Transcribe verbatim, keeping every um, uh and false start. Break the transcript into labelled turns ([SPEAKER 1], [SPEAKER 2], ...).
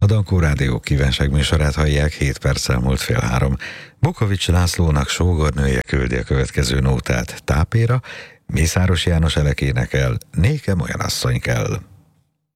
[SPEAKER 1] Dankó Rádió kívánságműsorát hallják, hét perccel múlt fél három. Bukovics Lászlónak sógornője küldi a következő nótát tápéra, Mészáros János Elek énekel, nékem olyan asszony kell.